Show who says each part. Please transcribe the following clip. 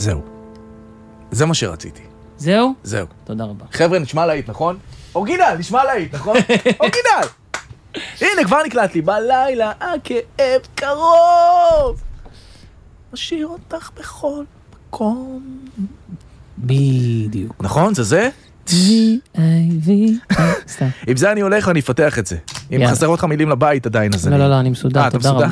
Speaker 1: זהו. זה מה שרציתי.
Speaker 2: זהו?
Speaker 1: זהו.
Speaker 2: תודה רבה.
Speaker 1: חבר'ה, נשמע להיט, נכון? אורגינל, נשמע להיט, נכון? אורגינל! הנה, כבר נקלט לי. בלילה, הכאב קרוב. משאיר אותך בכל מקום.
Speaker 2: בדיוק.
Speaker 1: נכון? זה זה?
Speaker 2: סתם.
Speaker 1: עם זה אני הולך ואני אפתח את זה. אם
Speaker 2: יאללה.
Speaker 1: חסר אותך מילים לבית עדיין, אז
Speaker 2: לא, לא, לא, אני מסודר,
Speaker 1: אתה
Speaker 2: תודה רבה.